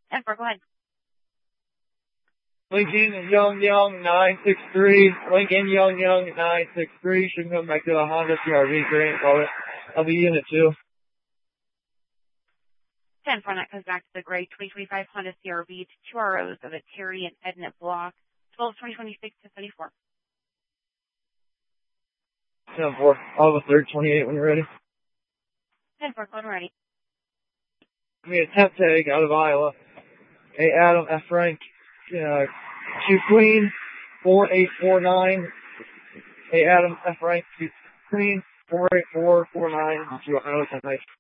10-4, go ahead. Lincoln Young 963. Lincoln Young 963. Should come back to the Honda CRV green. I'll be unit 2. 10-4, that comes back to the gray 2025 Honda CRV to 2 ROs of a Terry and Edna Block, 12/2026 to 74. 10-4. I'll have a third 28 when you're ready. 10-4, when ready. Give me a temp tag out of Iowa. A Adam F. Frank. 2 Queen 4849. A Adam F. Frank 2 Queen 48449. 2 Iowa. Nice.